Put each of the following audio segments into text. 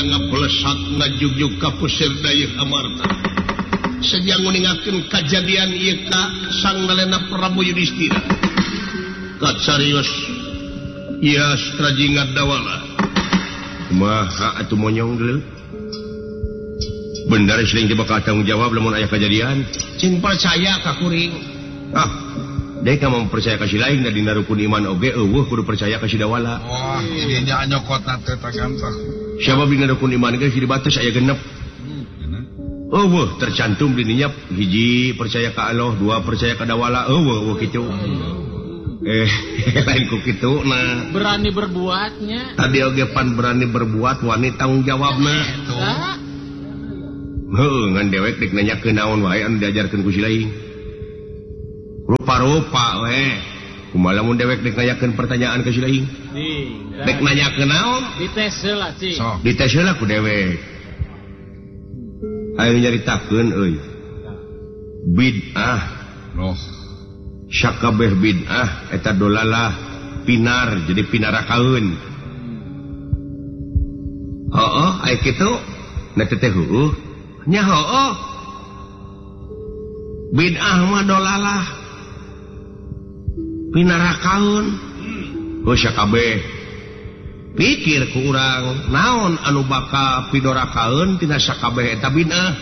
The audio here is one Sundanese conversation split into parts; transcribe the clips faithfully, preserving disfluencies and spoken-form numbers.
bisa ngapelesat ngajugjug ka pusir dayeuh amarta sejang nguningakeun kajadian ieu ka sang nalena Prabu Yudhistira kacarios ya strajingat dawala kumaha atuh monyong deuleu bener sering bakal tanggung jawab lamun aya kejadian cing percaya ka kuring ah dek mah percaya ka si lain da dina rukun iman oge eueuh kudu percaya ka si dawala wah ieu nya nyokotna teh tagantah siapa dina rukun iman ge di batas aya genep eueuh tercantum di dinya hiji percaya ka Allah dua percaya ka dawala eueuh eueuh kitu eh lain ku kitu nah berani berbuatnya tadi oge pan berani berbuat wani tanggung jawabna heuh ngan dewek dek nanyakeun naon wae anu diajarkeun ku si lain rupa-rupa we kumaha lamun dewek dek nanyakeun pertanyaan ka si lain dek nanyakeun naon dites heula cing dites heula ku dewek aya nyaritakeun euy bid'ah loh sakabeh bid'ah eta dolalah pinar jadi pinarakaeun heuh aya kitu na teh heuh nya heuh bid'ah mah dolalah pinarakaeun heuh sakabeh pikir ku urang naon anu bakal pidorakaeun tina sakabeh eta bid'ah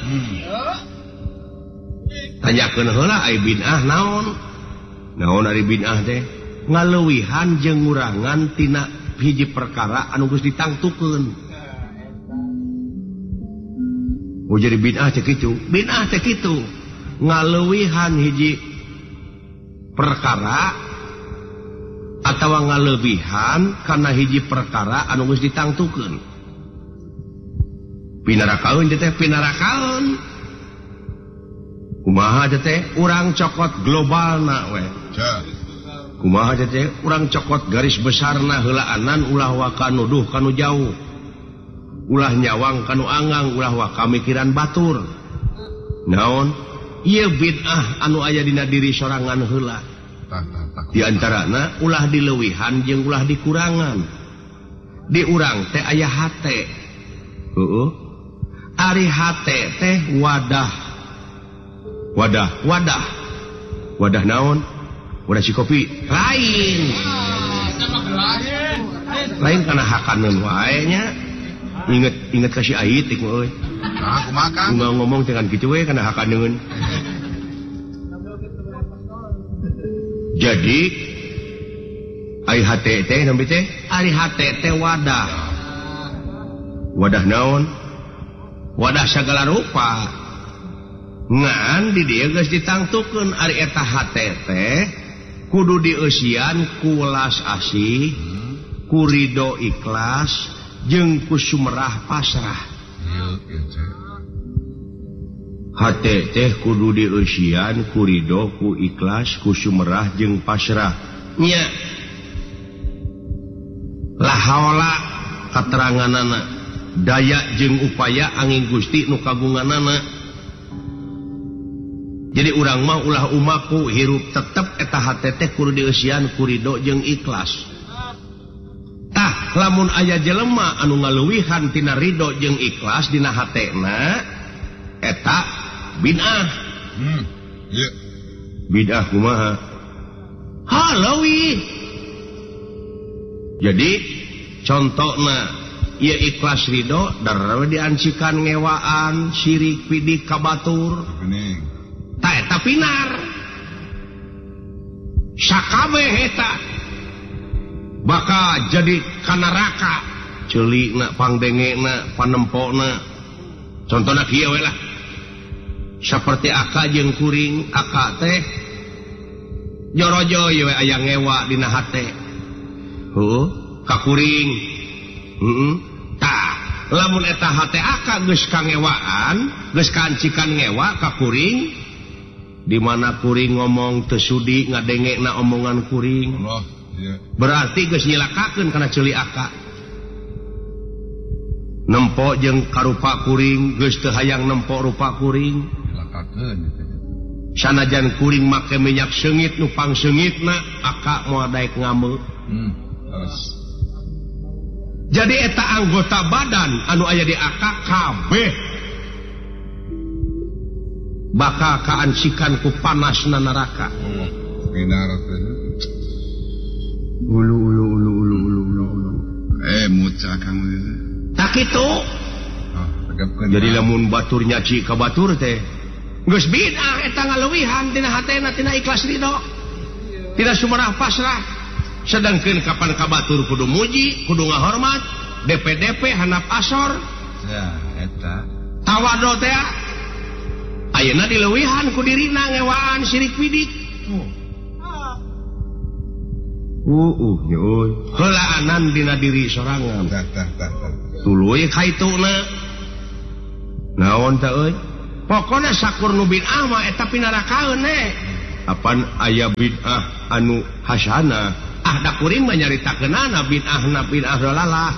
tanyakeun heula aya bid'ah naon naon ari bid'ah teh ngaleuwihan jeung ngurangan tina hiji perkara anu geus ditangtukeun oh jadi bid'ah teh kitu bid'ah teh kitu ngaleuwihan hiji perkara atawa ngalebihan kana hiji perkara anu geus ditangtukeun pinarakaeun teh pinarakaeun kumaha teh urang cokot globalna we kumaha teh urang cokot garis besarna heulaanan ulah wa kanuduh kanu jauh ulah nyawang kanu angang ulah wa kamikiran batur naon ieu bid'ah anu aya dina diri sorangan heula di antarana ulah dileuwihan jeung ulah dikurangan di urang teh aya hate heueuh ari hate teh wadah wadah wadah wadah naon wadah si kopi lain lain kana hakaneun wae nya inget inget kasih ait ik euy nah kumaha kang ngomong dengan kitu we kana hakaneun jadi ai hate teh nampi teh ari hate teh wadah wadah naon wadah sagala rupa ngan di dieu geus ditangtukeun ari eta hate teh kudu dieusian ku welas asih ku ridho ikhlas jeung ku sumerah pasrah hate teh kudu dieusian ku ridho ku ikhlas ku sumerah jeung pasrah nya la haula kateranganana daya jeung upaya angin Gusti nu kagunganana jadi urang mah ulah umaku hirup tetep eta hate teh kudu dieusian ku ridho jeung ikhlas tah lamun aya jelema anu ngaleuwihan tina ridho jeung ikhlas dina hatena eta bid'ah hmm iya bid'ah kumaha haleuwih jadi contona ieu ikhlas ridho darewe diancikan ngewaan syirik pidik kabatur geuning tah eta pinar sakabeh eta bakal jadi kana neraka ceulikna pangdengena panempona contohna kieu we lah saperti aka jeung kuring aka teh jorojo we aya ngewa dina hate heuh ka kuring heeh tah lamun eta hate aka geus kangewaan geus kancikan ngewa ka kuring di mana kuring ngomong teu sudi ngadengena omongan kuring Allah iya berarti geus nyilakakeun kana ceuli aka nempo jeung karupa kuring geus teu hayang nempo rupa kuring nyilakakeun sanajan kuring make minyak seungit nu pangseungitna aka moal daek ngameu hmm terus Jadi eta anggota badan anu aya di A K kabeh bakal kaancikan ku panasna neraka. Binar teh. Ulu ulu ulu ulu ulu ulu. Eh muca kang. Tak kitu. Oh, tegepkeun. Jadi lamun batur nyaci ka batur teh geus bid'ah eta ngaleuwihan tina hatena tina ikhlas ridho. Tina sumerah pasrah. Sedangkeun kapan ka batur kudu muji, kudu ngahormat, D P D P handap asor. Ya, eta. Tawado teh ayeuna dileuwihan ku dirina ngewaan sirik bidik. Uh uh euy. Heulaanan dina diri sorangan. Tah tah tah. Tuluy kaituna. Naon teh euy? Pokona sakur nu bid'ah mah eta pinarakaeun we. Apan aya bid'ah anu hasanah, ah da kuring mah nyaritakeunana bid'ahna bid'ah dalalah.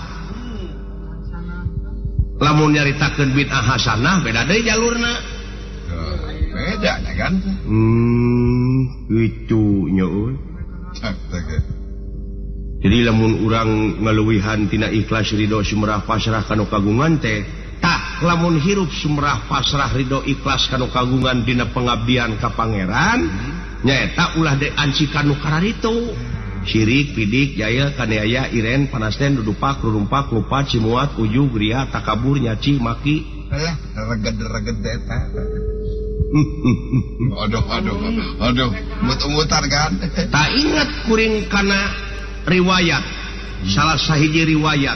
Lamun nyaritakeun bid'ah hasanah beda deui jalurna. Beda nya kan? Hmm, kitu nya euy. Tak tak. Jadi lamun urang ngaleuwihan tina ikhlas ridho sumerah pasrah kanu kagungan teh, tah lamun hirup sumerah pasrah ridho ikhlas kanu kagungan dina pengabdian ka pangeran, nyaeta ulah de ancikan nu kararitu. Syirik, pidik, jaya, kaneaya, iren, panasten, dudupak, rurumpak, lupat, cimuat, ujug, ria, takabur, nyaci, maki. Eh, reged-reged eta. Aduh, aduh, aduh, mut-mutar kan. Tak ingat kuring kana riwayat, salah sahiji riwayat.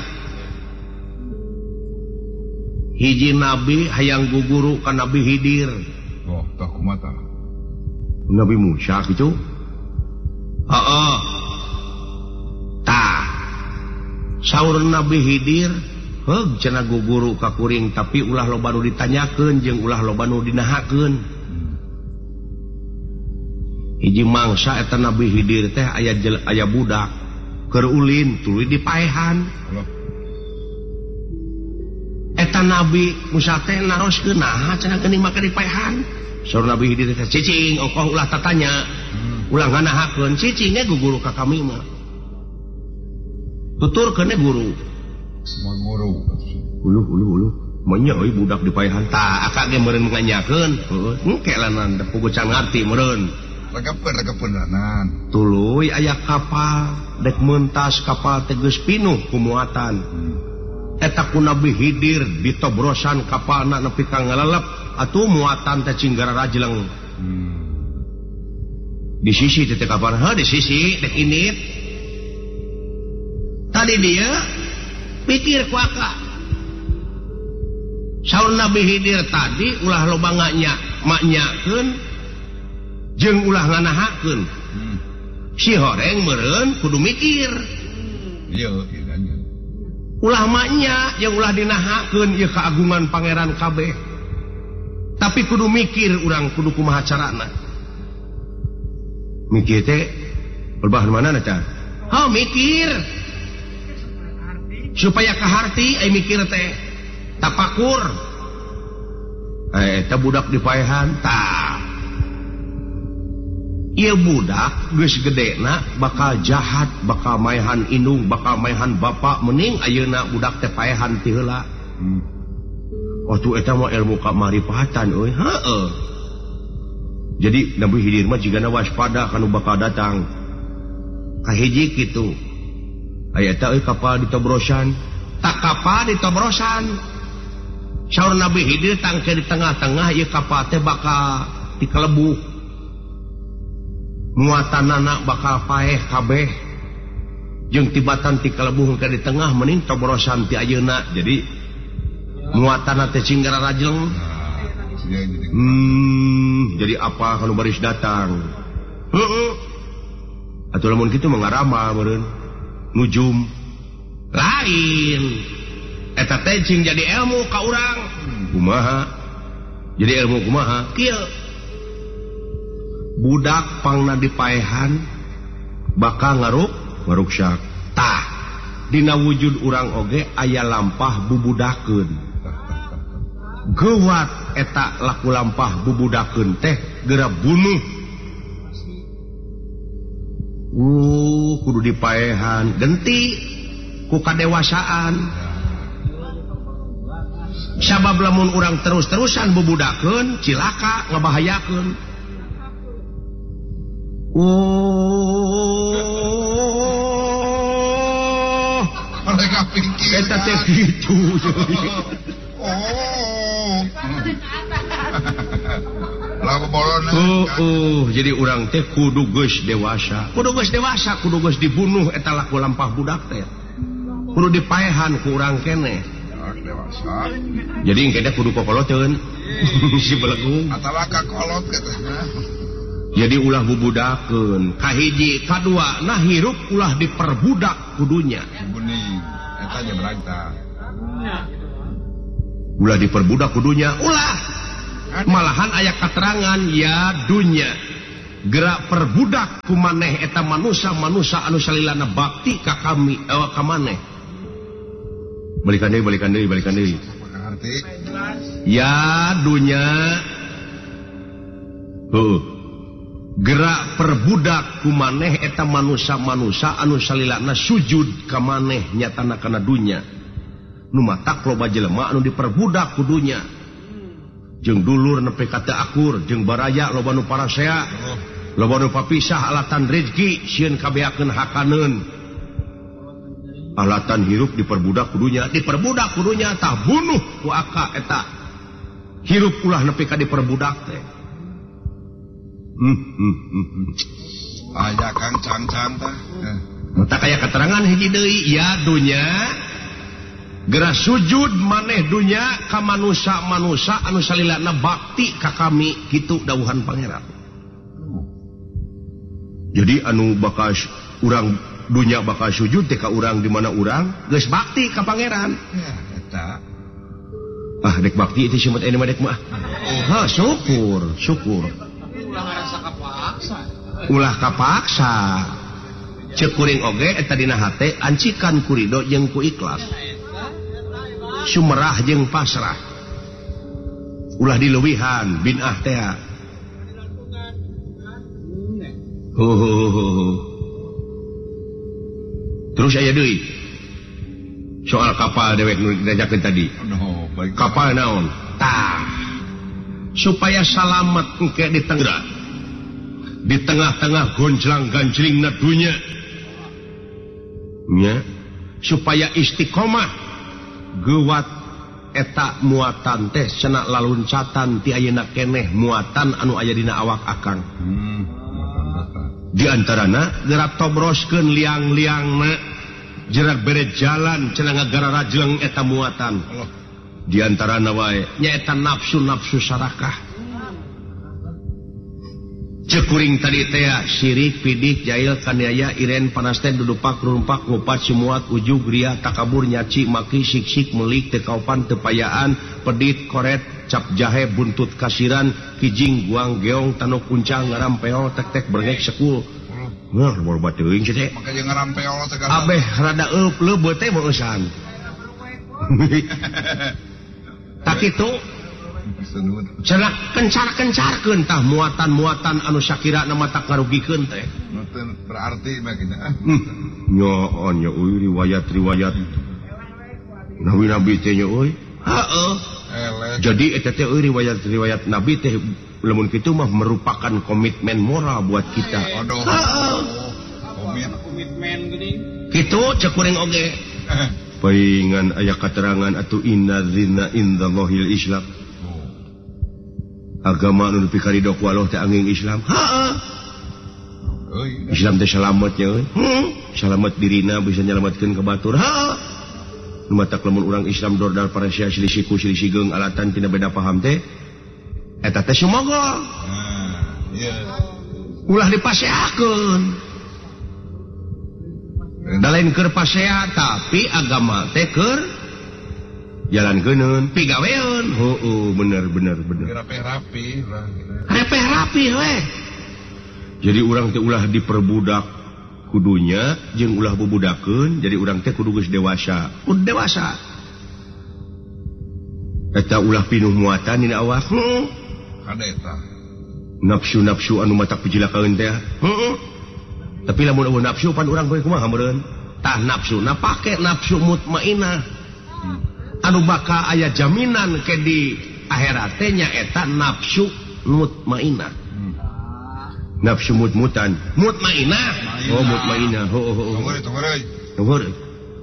Hiji nabi hayang guguru ka Nabi Hidir. Oh, tak kumata. Nabi Musa gitu. Heeh. Tah. Saur Nabi Hidir, heug cenah guguru ka kuring tapi ulah loba nu ditanyakeun jeung ulah loba nu dinahakeun. Hiji mangsa eta Nabi Hidir teh aya aya budak keur ulin tuluy dipaehan. Eta Nabi Musa teh naroskeun naha cenah geuning make dipaehan. Saur Nabi Hidir teh cicing ongkoh ulah tatanya. Ulah nganahakeun cicing ge guguru ka kami mah. Tuturkeun ge guru. Semua guru. Uluh uluh uluh. Manya euy budak dipaehan tah akak ge meureun nganyakeun. Heueuh, engke lanan da puguh can ngarti meureun. Regepeun regepeun nanan. Tuluy aya kapal dek meuntas kapal teh geus pinuh ku muatan. Eta ku Nabi Hidir ditobrosan kapalna nepi ka ngalelep atuh muatan teh cinggara rajleng. Hmm. Di sisi teh kapal ha di sisi dek init. Tadi dia pikir ku akak. Saur Nabi Hidir tadi ulah loba nganya maknyakeun jeung ulah nganahakeun. Hmm. Si horeng meureun kudu mikir. Iya, iya. Ulah maknya yang ulah dinahakeun ieu keagungan pangeran kabeh. Tapi kudu mikir urang kudu kumaha carana. Mikir teh berbahan mana teh? Ha mikir. Supaya kaharti ai mikir teh. Tapakur. Eh eta budak dipaehan tah. Ieu budak geus gedena bakal jahat, bakal maehan indung, bakal maehan bapa mending ayeuna budak teh paehan ti heula. Hmm. Waktu eta mah ilmu kamarifatan euy. Heeh. Jadi Nabi Hidir mah jigana waspada kanu bakal datang. Kahiji kitu. Aya eta euy kapal ditobrosan, tak kapal ditobrosan. Saur Nabi Hidir tangke di tengah-tengah ieu kapal teh bakal dikelebuh. Muatanana bakal paeh kabeh jeung tibatan ti kalebuh ka di tengah mending tobrosan ti ayeuna jadi muatana teh cinggara rajleng. Hmm jadi apa kalau baris datang heeh atuh lamun kitu mah ngarama meureun nujum lain eta teh cing jadi ilmu ka urang kumaha jadi ilmu kumaha kieu budak pangna dipaehan bakal ngaruk ngaruksak tah dina wujud urang oge aya lampah bubudakeun geuwat eta laku lampah bubudakeun teh geura bunuh uh kudu dipaehan genti ku kadewasaan. Sabab lamun urang terus-terusan bubudakeun cilaka ngabahayakeun. Oh, mereka pikir eta teh kitu. Oh. Lagu bolona. Oh, oh, jadi urang teh kudu geus dewasa. Kudu geus dewasa, kudu geus dibunuh eta laku lampah budak teh. Kudu dipaehan ku urang keneh. Dewasa. Jadi engke kudu kokoloteun. Si belegung. Atawa kakolot katanya. Jadi ulah bubudakeun. Kahiji, kadua, nah hirup ulah diperbudak kudunya. Bening, eta nya berangkat. Ulah diperbudak kudunya, ulah. Malahan aya katerangan ya dunya. Gerak perbudak ku maneh eta manusia-manusia anu salilana bakti ka kami eh, ka maneh. Balikan deui, balikan deui, balikan deui. Ya dunya. Heuh. Gerak perbudak ku maneh eta manusia-manusia anu salilana sujud ka maneh nyatana kana dunya. Nu matak loba jelema anu diperbudak ku dunya. Jeung dulur nepi ka teu akur, jeung baraya loba nu parasea. Loba nu papisah alatan rezeki sieun kabeakeun hakaneun. Alatan hirup diperbudak kudunya, diperbudak kudunya tah bunuh ku aka eta. Hirup ulah nepi ka diperbudak teh. Hmm, hmm, hmm. Aya Kang Cang-cang tah. Mata kaya keterangan hiji deui ya dunya. Gerak sujud maneh dunya ka manusia-manusia anu salilana bakti ka kami kitu dawuhan pangeran. Jadi anu bakal urang dunya bakal sujud teh ka urang di mana urang geus bakti ka pangeran. Ya eta. Ah dek bakti itu simut ini mah dek mah. Ha syukur, syukur. Ulah ngarasa kapaksa. Ulah kapaksa. Ceuk kuring oge eta dina hate ancikan kurido jeung ku ikhlas. Sumerah jeung pasrah. Ulah dileuwihan bin ah teh. Ho ho ho. Terus aya deui. Soal kapal dewek nu diajakeun tadi. No, baik. Kapal naon? Tah. Supaya salamet engke di tengah. Di tengah-tengah gonjlang-ganjlingna dunya. Nya, supaya istiqomah gewat eta muatan teh cenah laluncatan ti ayeuna keneh muatan anu aya dina awak akang. Hmm. Di antarana gerak tobroskeun liang-liangna jerak bere jalan cenah ngagara rajleng eta muatan. Di antarana wae nyaeta nafsu-nafsu sarakah. Cekuring tadi teh sirik pidik jail kaniaya iren panas teh dudupak rumpak ngupat simuat ujug ria takabur nyaci maki sik-sik melik teu kaupan teu payaan pedit koret cap jahe buntut kasiran kijing guang geong tanuk kuncang ngarampeol tek-tek berengek sekul. Ngeur boba teuing cenah teh. Maka jeung ngarampeol segala. Abeh rada eup leubeut teh meusan. Tak kitu cenah kencar-kencarkeun tah muatan-muatan anu sakira nama tak ngarugikeun teh. Nuten berarti mah kitu. Nyoon nya euy riwayat-riwayat nabi-nabi teh nya euy. Heeh. Jadi eta teh euy riwayat-riwayat nabi teh lamun kitu mah merupakan komitmen moral buat kita. Heeh. Komitmen geuning. Kitu ceuk urang oge. Paingan aya katerangan atuh inna dzina indallahil islam. Agama anu nepi ka ridho ku Allah teh angin Islam. Heeh. Islam teh salamet nya euy. Heeh. Salamet dirina bisa nyalametkeun ka batur. Heeh. Nu matak lamun urang Islam dordal parasia silih ku silih geung alatan tina beda paham teh eta teh sumogo. Nah, iya. Ulah dipaseakeun. Da lain keur pasea tapi agama teh keur jalankeun pigaweun. Heuh bener bener bener. Rapi-rapi lah. Rapi-rapi we. Jadi urang teh ulah diperbudak kudunya jeung ulah bubudakeun jadi urang teh kudu geus dewasa. Kudu dewasa. Eta ulah pinuh muatan dina awak. Heeh. Kada eta. Nafsu-nafsu anu matak pijilakaeun teh. Heeh. Tapi lamun eueuh nafsu pan urang bae kumaha meureun? tah nafsuna pake nafsu mutmainah anu bakal aya jaminan ke di akhirat teh nyaeta nafsu mutmainah nafsu mutmutan mutmainah oh mutmainah oh oh oh tunggu tunggu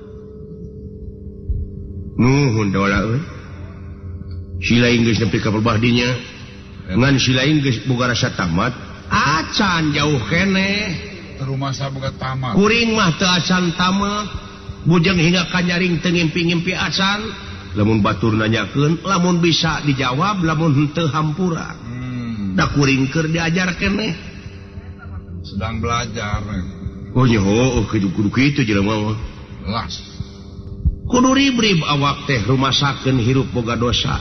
nuhun dola euy sila Inggris nepi ka perbahdinya ngan sila Inggris boga rasa tamat acan jauh kene rumah saboga tamat kuring mah teu acan tamat bujang hingga kanyaring teu ngimpi-ngimpi acan lamun batur nanyakeun lamun bisa dijawab lamun teu hampura hmm. Da kuring keur diajar kene sedang belajar oh nya oh kudu kitu jelema mah las kudu ribrib awak teh rumasakeun hirup boga dosa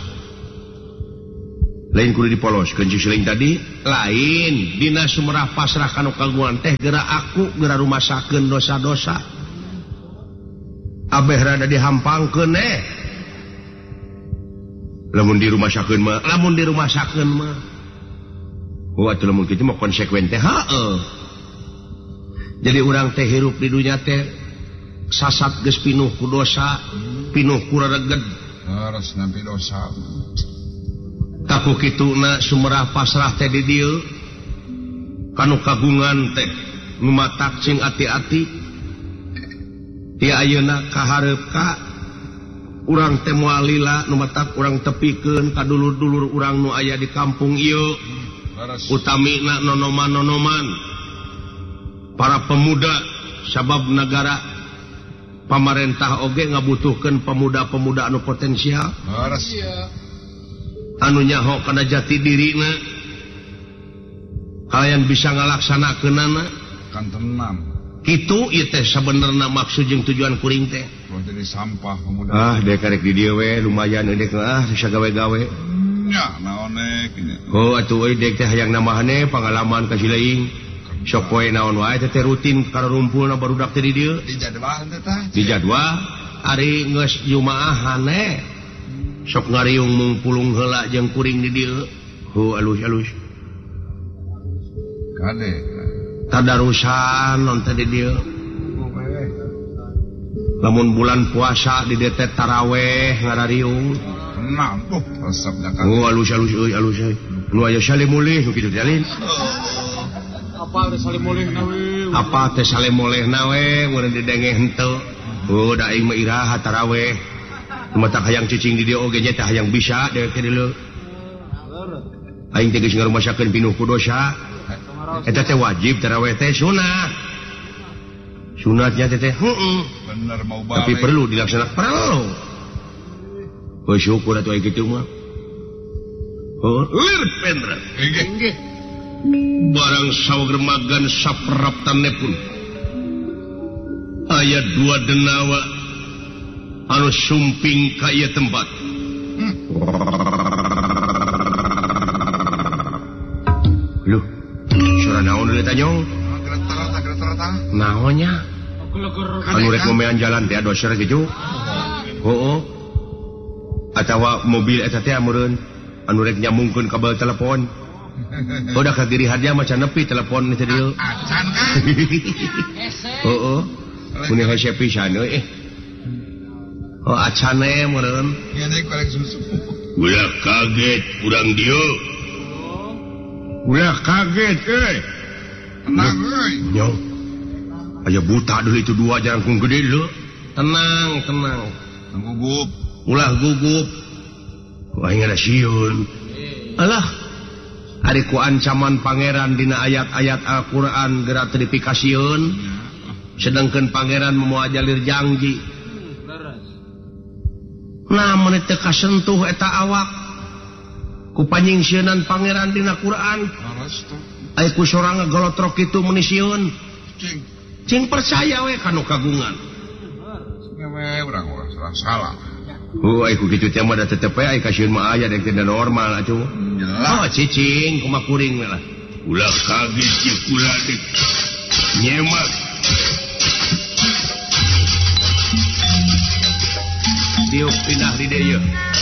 lain kudu dipoloskeun ciuling tadi lain dina sumerah pasrah kana kagungan teh geura aku geura rumasakeun dosa-dosa abeh rada dihampangkeun eh lamun dirumasakeun mah lamun dirumasakeun mah oh atuh lamun kitu mah konsekuen teh heueuh jadi urang teh hirup di dunya teh sasat geus pinuh ku dosa pinuh ku rareged harus nampi dosa taku kituna sumerah pasrah teh di dieu kanu kagungan teh ngumatak cing ati-ati ti ayeuna kahareup ka urang teh moal lila nu matak urang tepikeun ka dulur-dulur urang nu aya di kampung ieu utamina nonoman-nonoman para pemuda sabab negara pamarentah oge ngabutuhkeun pemuda-pemuda anu potensial harus anu nyaho kana jati dirina kalian bisa ngalaksanakeunana kan tenang kitu ieu teh sabenerna maksud jeung tujuan kuring teh jadi sampah pemuda ah dek karek di dieu we lumayan dek ah bisa gawe-gawe nya naon nya oh atuh euy dek teh hayang nambahane pengalaman ka Cileung sok poe naon wae teh rutin karumpulna barudak teh di dieu di jadwal teh tah di jadwal ari geus jumaahan eh sok ngariung mung pulung heula jeung kuring di dieu hu alus-alus kade tadarusan non teh di dieu lamun bulan puasa di dieu teh tarawih ngarariung tenang tuh resep dakan oh alus-alus euy alus euy nu aya salimulih nu kitu jalin apa teh salimulihna we apa teh salimulihna we mun didenge henteu oh da aing mah iraha tarawih matak hayang cicing di dieu oge nya teh hayang bisa dewek teh dieu aing teh geus ngarumasakeun pinuh ku dosa eta teh wajib tarawih teh sunah sunatnya teh teh heeh bener mau balik tapi perlu dilaksanakan perlu oh syukur atuh aya kitu mah oh lir pendra inggih barang sawagremagan sapraptanepun aya dua denawa anu sumping ka ieu tempat hmm. Loh suara naon deui tanyong geretarata geretarata naonnya anu rek momean jalan teh doser gitu heuh atawa mobil eta teh meureun anu rek nyambungkeun kabel telepon udah ka diri hadia macan nepi telepon teh dieu acan kan heuh mun hese pisan euy eh oh acane meureun ngene korek susu ulah kaget urang dieu ulah kaget euy tenang euy nyong aya buta deui itu dua jangkung gede lho tenang tenang gugup ulah gugup wah ngada sieun alah ari ku ancaman pangeran dina ayat-ayat Al-Qur'an geura teu dipikasieun sedangkeun pangeran moal jalir janji namun teu kasentuh eta awak ku panyingsieunnan pangeran dina Qur'an aya ku sorang ngagolotrok kitu meuni sieun cing cing percaya we kanu kagungan we urang urang salah oh aya ku kitu teh mah da tetep we aya kasieun mah aya dek teh normal atuh oh cicing kumaha kuring we lah ulah kaget ye kula dek nyemak diuk pindah di dieu